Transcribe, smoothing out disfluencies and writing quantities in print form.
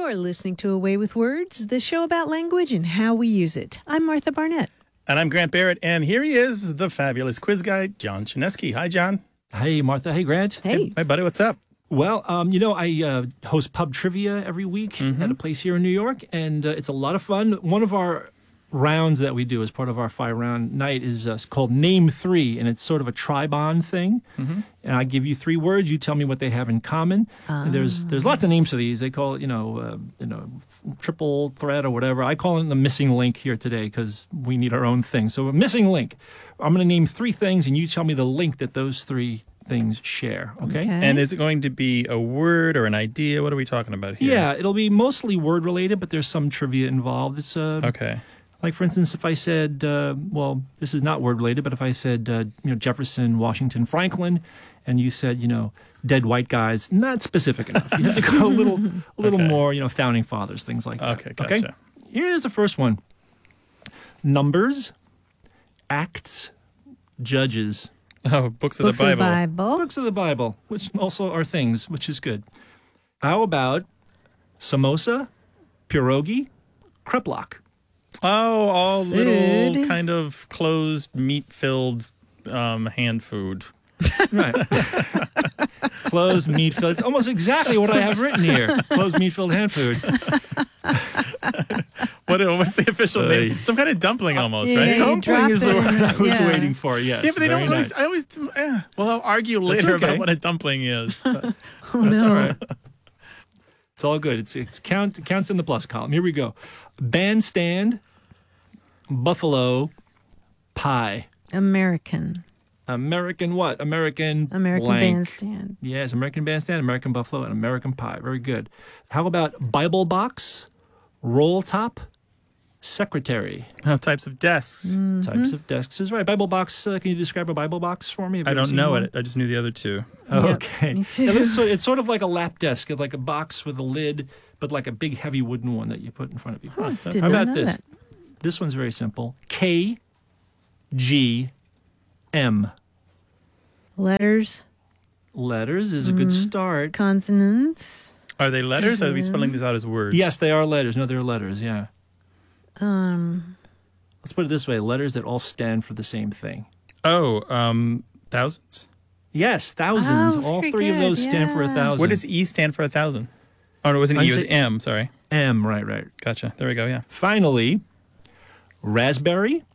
You're listening to Away with Words, the show about language and how we use it. I'm Martha Barnett. And I'm Grant Barrett, and here he is, the fabulous quiz guy, John Chinesky. Hi, John. Hey, Martha. Hey, Grant. Hey. Hi, buddy. What's up? Well, I host pub trivia every week at a place here in New York, and it's a lot of fun. One of our rounds that we do as part of our 5-round night is called Name 3, and it's sort of a tri-bond thing. And I give you 3 words. You tell me what they have in common. And there's lots of names for these. They call it, triple threat or whatever. I call it the missing link here today because we need our own thing. So a missing link. I'm going to name 3 things, and you tell me the link that those 3 things share. Okay? And is it going to be a word or an idea? What are we talking about here? Yeah, it'll be mostly word related, but there's some trivia involved. It's Okay. Like, for instance, if I said, this is not word-related, but if I said, Jefferson, Washington, Franklin, and you said, dead white guys, not specific enough. You have to go a little more, founding fathers, things like that. Okay, gotcha. Okay? Here's the first one. Numbers, acts, judges. Oh, books of Books the of the Bible. Books of the Bible, which also are things, which is good. How about samosa, pierogi, kreplach? Oh, all little Food. kind of closed, meat-filled hand food. Right. Closed meat filled. It's almost exactly what I have written here. Closed meat filled hand food. What's the official name? Some kind of dumpling almost, right? Yeah, you Dumpling dropped is the it word in I was yeah. waiting for. Yes. Yeah, but they very don't always. nice. I always. Well, I'll argue later okay. about what a dumpling is. But Oh, That's no. all right. It's all good. It counts in the plus column. Here we go. Bandstand, buffalo, pie. American. American what? American American blank. Bandstand. Yes, American Bandstand, American Buffalo, and American Pie. Very good. How about Bible box, roll top, secretary? oh, types of desks. Types of desks is right. Bible box, can you describe a Bible box for me? Have you I ever don't seen know one? it. I just knew the other 2. Oh, Yep, okay. me too. It's sort of like a lap desk, like a box with a lid, but like a big heavy wooden one that you put in front of you. Did How not about know this? that. This one's very simple. K, G, M. Letters, Letters is a good start. consonants. Are they letters? Or are we spelling these out as words? Yes, they are letters. No, they're letters, yeah. Let's put it this way, letters that all stand for the same thing. Oh, thousands. Yes, thousands. Oh, all very 3 of good, those stand for yeah. 1,000. What does E stand for 1,000? Oh, no, it wasn't I E. It was said- M. Sorry. M, right. Gotcha. There we go. Yeah. Finally, raspberry,